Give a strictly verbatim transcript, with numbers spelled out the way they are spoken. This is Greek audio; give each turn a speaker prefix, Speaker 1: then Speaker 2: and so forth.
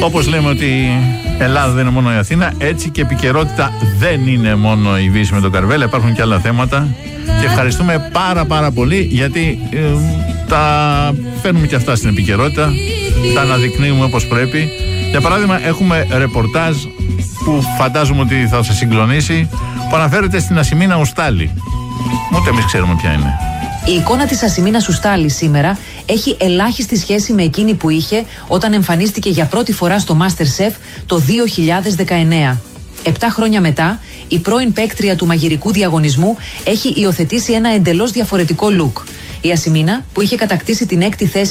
Speaker 1: Όπως λέμε ότι η Ελλάδα δεν είναι μόνο η Αθήνα, έτσι και επικαιρότητα δεν είναι μόνο η Βύση με τον Καρβέλα, υπάρχουν και άλλα θέματα. Και ευχαριστούμε πάρα πάρα πολύ, γιατί ε, τα φέρνουμε και αυτά στην επικαιρότητα, τα αναδεικνύουμε όπως πρέπει. Για παράδειγμα, έχουμε ρεπορτάζ που φαντάζομαι ότι θα σας συγκλονίσει, που αναφέρεται στην Ασημίνα Ουστάλη. Ούτε εμείς ξέρουμε ποια είναι.
Speaker 2: Η εικόνα της Ασημίνας Ουστάλη σήμερα έχει ελάχιστη σχέση με εκείνη που είχε όταν εμφανίστηκε για πρώτη φορά στο MasterChef το δύο χιλιάδες δεκαεννέα. Επτά χρόνια μετά, η πρώην παίκτρια του μαγειρικού διαγωνισμού έχει υιοθετήσει ένα εντελώς διαφορετικό look. Η Ασημίνα, που είχε κατακτήσει την έκτη θέση